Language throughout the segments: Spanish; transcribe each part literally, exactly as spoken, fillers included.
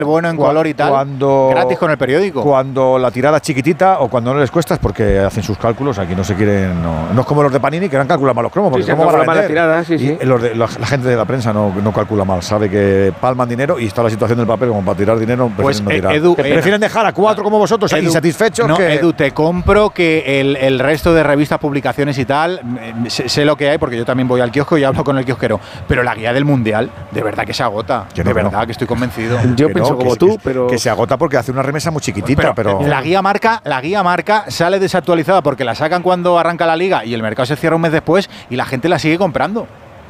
bueno en color y tal, cuando, gratis con el periódico. Cuando la tirada es chiquitita o cuando no les cuesta es porque hacen sus cálculos. Aquí no se quieren, no, no es como los de Panini que eran calcular mal los cromos, porque sí, cómo van a la tirada, sí, sí. Y los de, la, la gente de la prensa no, no calcula mal, sabe que palman dinero y está la situación del papel como para tirar dinero, prefieren pues, no eh, tirar. Edu, prefieren dejar a cuatro como vosotros Edu, insatisfechos. No, que Edu, te compro que el, el resto de revistas, publicaciones y tal, sé, sé lo que hay porque yo también voy al kiosco y hablo con el kiosquero, pero la guía del Mundial, de verdad que se agota. Yo de no, verdad no. que estoy convencido. Yo que pienso no, como que, tú, que, pero que se agota porque hace una remesa muy chiquitita, pero, pero la guía marca, la guía marca sale desactualizada porque la sacan cuando arranca la liga y el mercado se cierra un mes después y la gente la sigue comprando.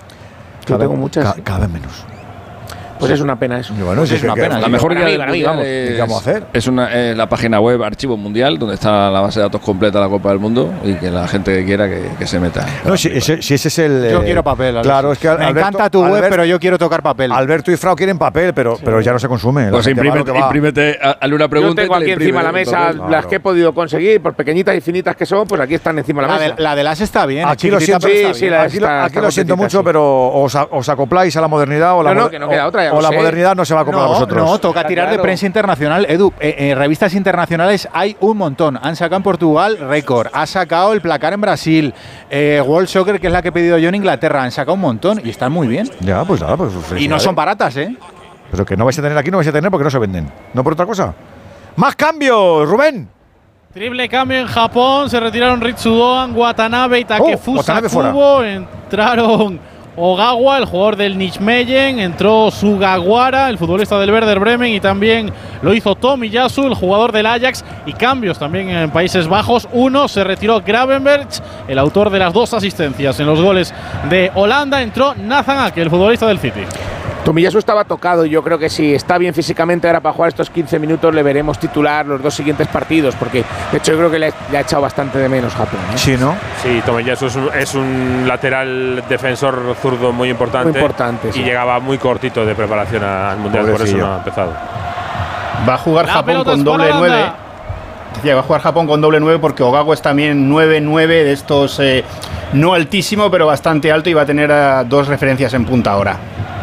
Yo tengo muchas. Cada, cada vez menos. Pues es una pena eso. Y bueno, Pues sí, es una que, pena. que, La mejor guía mí, del para mí, mundial vamos. es, ¿qué vamos a hacer? es una, eh, la página web Archivo Mundial, donde está la base de datos completa de la Copa del Mundo y que la gente que quiera que, que se meta. No, si, ese, si ese es el. Yo eh, quiero papel. Alex. Claro, es que me Alberto, encanta tu web, Alberto, pero yo quiero tocar papel. Alberto y Frau quieren papel, pero, sí. pero ya no se consume. Pues imprímete, imprímete, hazle una pregunta. Yo tengo aquí encima de la mesa claro. las que he podido conseguir, por pequeñitas y finitas que son, pues aquí están encima de la, la mesa. De, la de las está bien. Aquí lo siento, sí, sí, sí, la aquí, está, aquí está lo siento mucho, sí. pero os, os acopláis a la modernidad o la, no, no, que no queda otra, ya o lo la sé. modernidad no se va a acoplar no, a vosotros. No, toca tirar claro. de prensa internacional. Edu, eh, eh, revistas internacionales hay un montón. Han sacado en Portugal récord, ha sacado el placar en Brasil, eh, World Soccer, que es la que he pedido yo en Inglaterra, han sacado un montón y están muy bien. Ya, pues nada, pues y no son baratas, ¿eh? Pero que no vais a tener aquí, no vais a tener porque no se venden. No por otra cosa. ¡Más cambios, Rubén! Triple cambio en Japón, se retiraron Ritsudoan, Watanabe y Takefusa Watanabe Kubo, entraron Ogawa, el jugador del Nijmegen, entró Sugawara, el futbolista del Werder Bremen, y también lo hizo Tomiyasu, el jugador del Ajax, y cambios también en Países Bajos. Uno, se retiró Gravenberch, el autor de las dos asistencias en los goles de Holanda, entró Nathan Ake, el futbolista del City. Tomiyasu estaba tocado y yo creo que si está bien físicamente ahora para jugar estos quince minutos le veremos titular los dos siguientes partidos, porque de hecho yo creo que le, le ha echado bastante de menos Japón, ¿eh? Sí, ¿no? Sí, Tomiyasu es un, es un lateral defensor zurdo muy importante, muy importante y sí. llegaba muy cortito de preparación al Mundial, Pobrecillo. por eso no ha empezado. Va a jugar La Japón pelota con es para doble Holanda. nueve. Decía, va a jugar Japón con doble nueve porque Ogawa es también nueve nueve de estos, eh, no altísimo, pero bastante alto, y va a tener uh, dos referencias en punta ahora.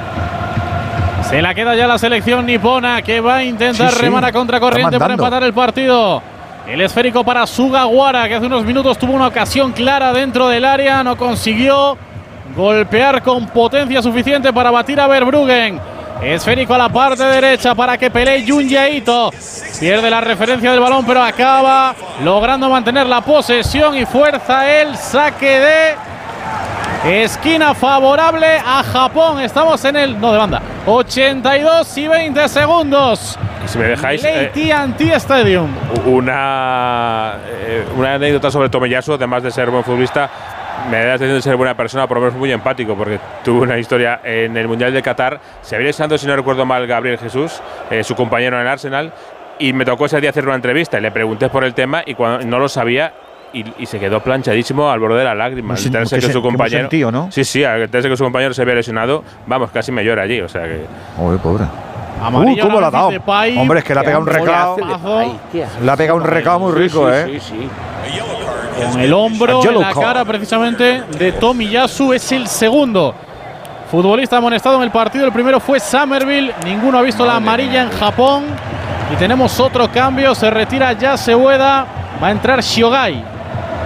Se la queda ya la selección nipona, que va a intentar Sí, sí. remar a contracorriente Está para mandando. empatar el partido. El esférico para Sugawara, que hace unos minutos tuvo una ocasión clara dentro del área, no consiguió golpear con potencia suficiente para batir a Verbruggen. Esférico a la parte derecha para que pelee Junji Ito. Pierde la referencia del balón, pero acaba logrando mantener la posesión y fuerza el saque de esquina favorable a Japón. Estamos en el… no, de banda. ochenta y dos y veinte segundos. Y si me dejáis… A T and T Stadium. Una, eh, una anécdota sobre Tomiyasu, además de ser buen futbolista, me da la sensación de ser buena persona, por lo menos muy empático, porque tuvo una historia en el Mundial de Qatar. Se había lesionado, si no recuerdo mal, Gabriel Jesús, eh, su compañero en el Arsenal, y me tocó ese día hacer una entrevista y le pregunté por el tema y cuando no lo sabía. Y, y se quedó planchadísimo al borde de la lágrima. Al enterarse que, que su compañero. Sentido, ¿no? Sí, sí, al enterarse que su compañero se había lesionado, vamos, casi me llora allí. O sea que. Uy, pobre. Amarillo, Uy, ¿cómo la ha dado? Depay. Hombre, es que le ha pegado un recao. Le ha pegado un recao muy rico, sí, ¿eh? Sí, sí. Con el hombro A en la yellow cara precisamente de Tomiyasu. Es el segundo futbolista amonestado en el partido. El primero fue Somerville. Ninguno ha visto la amarilla en Japón. Y tenemos otro cambio. Se retira Yaseueda. Va a entrar Shiogai.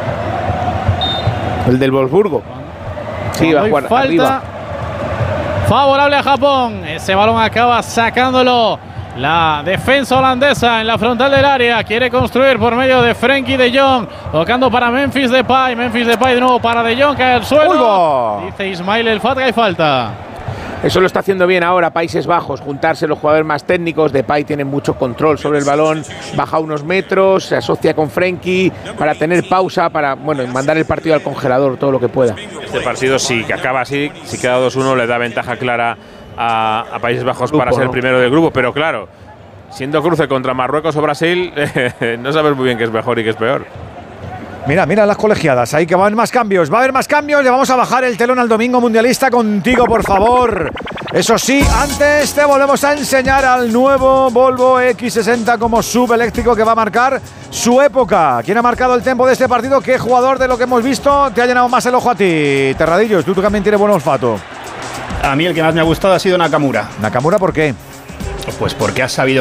El del Wolfsburgo. Sí, va a jugar falta arriba. favorable a Japón. Ese balón acaba sacándolo la defensa holandesa en la frontal del área. Quiere construir por medio de Frenkie de Jong. Tocando para Memphis Depay. Memphis Depay de nuevo para de Jong, cae al suelo. ¡Uy, Dice Ismail El Fat que hay falta. Eso lo está haciendo bien ahora Países Bajos, juntarse los jugadores más técnicos. Depay tiene mucho control sobre el balón, baja unos metros, se asocia con Frenkie para tener pausa, para bueno, mandar el partido al congelador todo lo que pueda. Este partido, si acaba así, si queda dos uno, le da ventaja clara a, a Países Bajos grupo, para ser ¿no? primero del grupo. Pero claro, siendo cruce contra Marruecos o Brasil, eh, no sabes muy bien qué es mejor y qué es peor. Mira, mira las colegiadas, ahí que van más cambios, va a haber más cambios, le vamos a bajar el telón al domingo mundialista contigo, por favor. Eso sí, antes te volvemos a enseñar al nuevo Volvo equis sesenta como sub eléctrico que va a marcar su época. ¿Quién ha marcado el tempo de este partido? ¿Qué jugador de lo que hemos visto te ha llenado más el ojo a ti? Terradillos, tú, tú también tienes buen olfato. A mí el que más me ha gustado ha sido Nakamura. ¿Nakamura por qué? Pues porque ha sabido